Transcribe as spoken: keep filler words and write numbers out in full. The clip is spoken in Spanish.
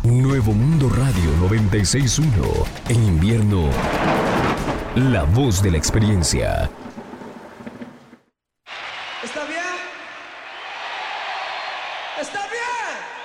Nuevo Mundo Radio noventa y seis punto uno. En invierno, la voz de la experiencia. ¿Está bien? ¿Está bien?